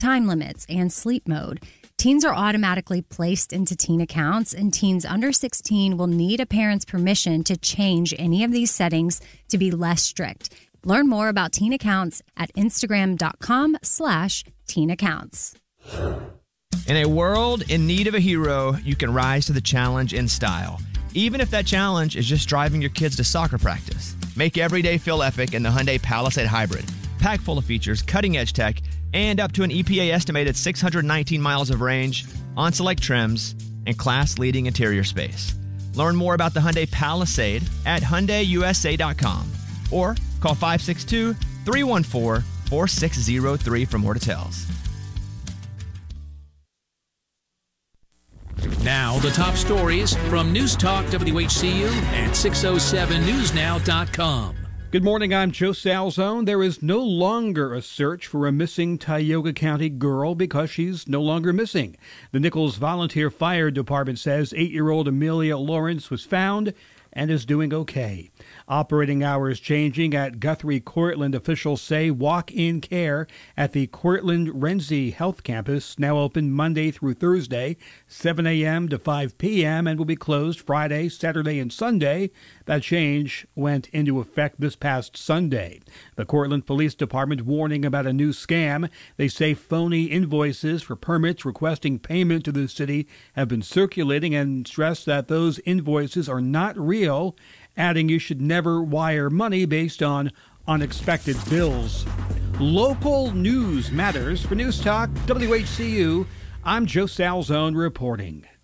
time limits, and sleep mode. Teens are automatically placed into teen accounts, and teens under 16 will need a parent's permission to change any of these settings to be less strict. Learn more about teen accounts at Instagram.com/teen accounts. In a world in need of a hero, you can rise to the challenge in style. Even if that challenge is just driving your kids to soccer practice. Make every day feel epic in the Hyundai Palisade Hybrid. Packed full of features, cutting-edge tech, and up to an EPA-estimated 619 miles of range on select trims and class-leading interior space. Learn more about the Hyundai Palisade at HyundaiUSA.com or call 562-314-4603 for more details. Now, the top stories from News Talk WHCU and 607newsnow.com. Good morning, I'm Joe Salzone. There is no longer a search for a missing Tioga County girl because she's no longer missing. The Nichols Volunteer Fire Department says 8-year-old Amelia Lawrence was found and is doing okay. Operating hours changing at Guthrie Cortland. Officials say walk-in care at the Cortland Renzi Health Campus now open Monday through Thursday, 7 a.m. to 5 p.m. and will be closed Friday, Saturday, and Sunday. That change went into effect this past Sunday. The Cortland Police Department warning about a new scam. They say phony invoices for permits requesting payment to the city have been circulating and stress that those invoices are not real, adding you should never wire money based on unexpected bills. Local news matters. For News Talk WHCU, I'm Joe Salzone reporting.